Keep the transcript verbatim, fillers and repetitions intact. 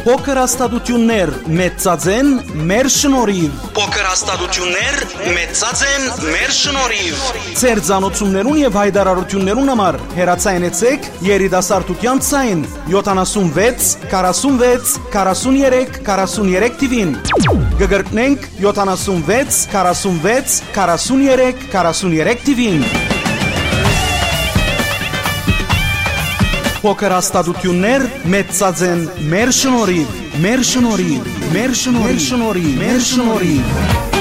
Փոքր հաստատություններ մեծացեն մեր շնորհիվ։ Փոքր հաստատություններ մեծացեն մեր շնորհիվ։ Ձեր ցանոթություններուն եւ հայտարարություններուն համար հեռացայնեցեք երիտասարդության ցայն յոթանասունվեց քառասունվեց քառասուներեք քառասուներեք տիվին։ Գգրտնենք յոթանասունվեց քառասունվեց քառասուներեք քառասուներեք տիվին։ Փոքր հաստատություններ մեծացեն մեր շնորհիվ, մեր շնորհիվ, մեր շնորհիվ, մեր շնորհիվ, մեր շնորհիվ։